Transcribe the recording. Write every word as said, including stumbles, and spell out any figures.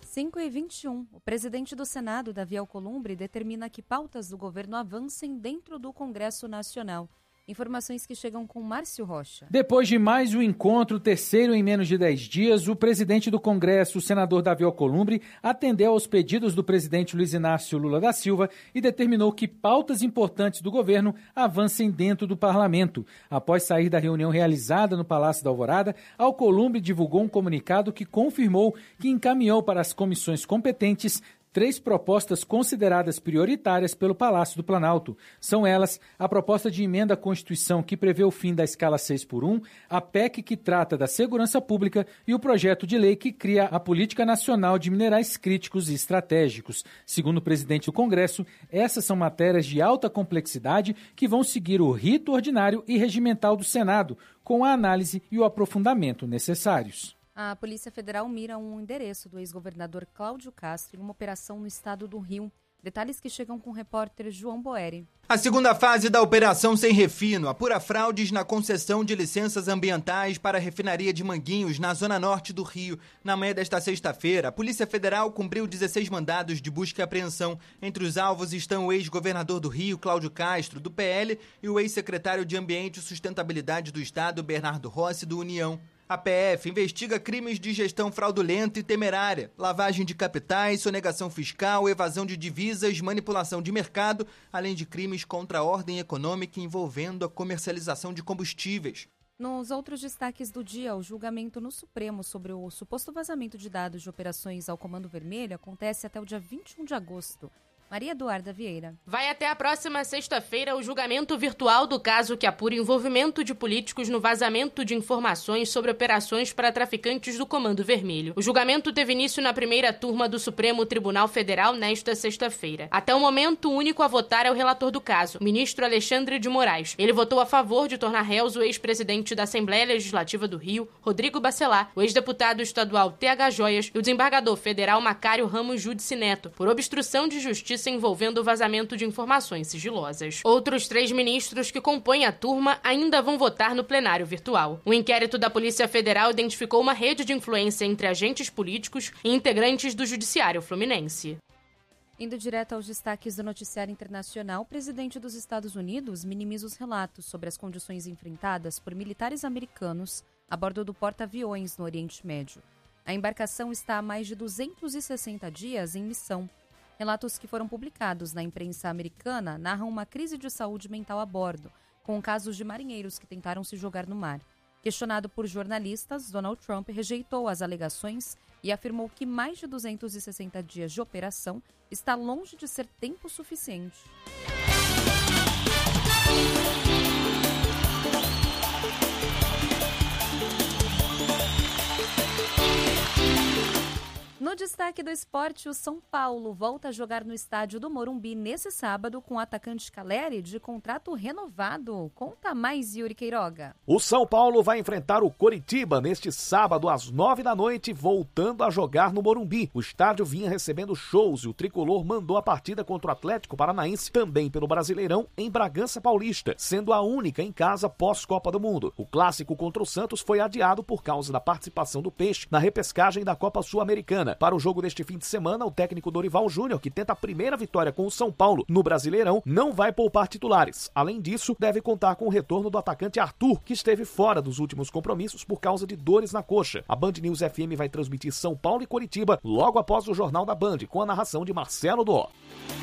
cinco e vinte e um. O presidente do Senado, Davi Alcolumbre, determina que pautas do governo avancem dentro do Congresso Nacional. Informações que chegam com Márcio Rocha. Depois de mais um encontro, terceiro em menos de dez dias, o presidente do Congresso, o senador Davi Alcolumbre, atendeu aos pedidos do presidente Luiz Inácio Lula da Silva e determinou que pautas importantes do governo avancem dentro do parlamento. Após sair da reunião realizada no Palácio da Alvorada, Alcolumbre divulgou um comunicado que confirmou que encaminhou para as comissões competentes três propostas consideradas prioritárias pelo Palácio do Planalto. São elas a proposta de emenda à Constituição que prevê o fim da escala seis por um, a P E C que trata da segurança pública e o projeto de lei que cria a Política Nacional de Minerais Críticos e Estratégicos. Segundo o presidente do Congresso, essas são matérias de alta complexidade que vão seguir o rito ordinário e regimental do Senado, com a análise e o aprofundamento necessários. A Polícia Federal mira um endereço do ex-governador Cláudio Castro em uma operação no estado do Rio. Detalhes que chegam com o repórter João Boeri. A segunda fase da Operação Sem Refino apura fraudes na concessão de licenças ambientais para a refinaria de Manguinhos, na zona norte do Rio. Na manhã desta sexta-feira, a Polícia Federal cumpriu dezesseis mandados de busca e apreensão. Entre os alvos estão o ex-governador do Rio, Cláudio Castro, do P L, e o ex-secretário de Ambiente e Sustentabilidade do Estado, Bernardo Rossi, do União. A P F investiga crimes de gestão fraudulenta e temerária, lavagem de capitais, sonegação fiscal, evasão de divisas, manipulação de mercado, além de crimes contra a ordem econômica envolvendo a comercialização de combustíveis. Nos outros destaques do dia, o julgamento no Supremo sobre o suposto vazamento de dados de operações ao Comando Vermelho acontece até o dia vinte e um de agosto. Maria Eduarda Vieira. Vai até a próxima sexta-feira o julgamento virtual do caso que apura envolvimento de políticos no vazamento de informações sobre operações para traficantes do Comando Vermelho. O julgamento teve início na primeira turma do Supremo Tribunal Federal nesta sexta-feira. Até o momento, o único a votar é o relator do caso, o ministro Alexandre de Moraes. Ele votou a favor de tornar réus o ex-presidente da Assembleia Legislativa do Rio, Rodrigo Bacelar, o ex-deputado estadual T H Joias e o desembargador federal Macário Ramos Judice Neto, por obstrução de justiça envolvendo o vazamento de informações sigilosas. Outros três ministros que compõem a turma ainda vão votar no plenário virtual. O inquérito da Polícia Federal identificou uma rede de influência entre agentes políticos e integrantes do Judiciário Fluminense. Indo direto aos destaques do noticiário internacional, o presidente dos Estados Unidos minimiza os relatos sobre as condições enfrentadas por militares americanos a bordo do porta-aviões no Oriente Médio. A embarcação está há mais de duzentos e sessenta dias em missão. Relatos que foram publicados na imprensa americana narram uma crise de saúde mental a bordo, com casos de marinheiros que tentaram se jogar no mar. Questionado por jornalistas, Donald Trump rejeitou as alegações e afirmou que mais de duzentos e sessenta dias de operação está longe de ser tempo suficiente. No destaque do esporte, o São Paulo volta a jogar no estádio do Morumbi nesse sábado com o atacante Caleri de contrato renovado. Conta mais, Yuri Queiroga. O São Paulo vai enfrentar o Coritiba neste sábado às nove da noite, voltando a jogar no Morumbi. O estádio vinha recebendo shows e o tricolor mandou a partida contra o Atlético Paranaense, também pelo Brasileirão, em Bragança Paulista, sendo a única em casa pós-Copa do Mundo. O clássico contra o Santos foi adiado por causa da participação do Peixe na repescagem da Copa Sul-Americana. Para o jogo deste fim de semana, o técnico Dorival Júnior, que tenta a primeira vitória com o São Paulo no Brasileirão, não vai poupar titulares. Além disso, deve contar com o retorno do atacante Arthur, que esteve fora dos últimos compromissos por causa de dores na coxa. A Band News F M vai transmitir São Paulo e Coritiba logo após o Jornal da Band, com a narração de Marcelo Dó.